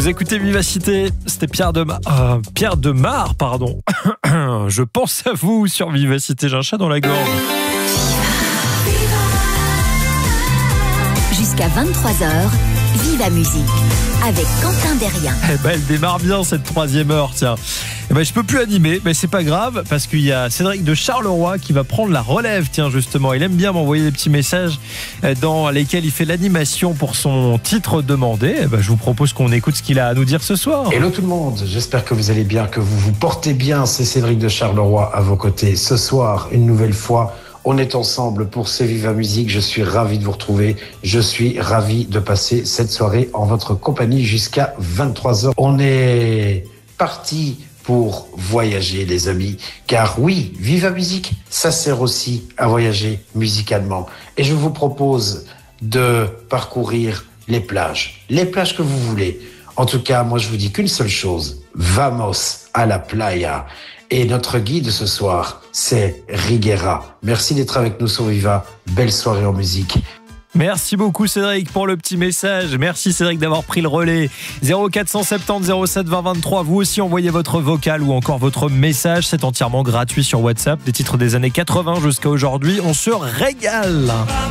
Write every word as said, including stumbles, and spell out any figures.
Vous écoutez Vivacité, c'était Pierre de Mar, euh, Pierre de Mar, pardon. Je pense à vous sur Vivacité, j'ai un chat dans la gorge. Jusqu'à vingt-trois heures, Viva Musique avec Quentin Derrien. Eh ben, elle démarre bien cette troisième heure, tiens. Eh ben, je peux plus animer, mais c'est pas grave parce qu'il y a Cédric de Charleroi qui va prendre la relève, tiens, justement. Il aime bien m'envoyer des petits messages dans lesquels il fait l'animation pour son titre demandé. Eh ben, je vous propose qu'on écoute ce qu'il a à nous dire ce soir. Hello tout le monde, j'espère que vous allez bien, que vous vous portez bien. C'est Cédric de Charleroi à vos côtés. Ce soir, une nouvelle fois, on est ensemble pour ce Viva Musique. Je suis ravi de vous retrouver. Je suis ravi de passer cette soirée en votre compagnie jusqu'à vingt-trois heures. On est parti pour voyager, les amis. Car oui, Viva Musique, ça sert aussi à voyager musicalement. Et je vous propose de parcourir les plages. Les plages que vous voulez. En tout cas, moi, je vous dis qu'une seule chose. Vamos à la playa. Et notre guide ce soir, c'est Riguera. Merci d'être avec nous sur Viva. Belle soirée en musique. Merci beaucoup Cédric pour le petit message. Merci Cédric d'avoir pris le relais. zéro quatre cent soixante-dix zéro sept vingt vingt-trois. Vous aussi envoyez votre vocal ou encore votre message. C'est entièrement gratuit sur WhatsApp. Des titres des années quatre-vingts jusqu'à aujourd'hui. On se régale.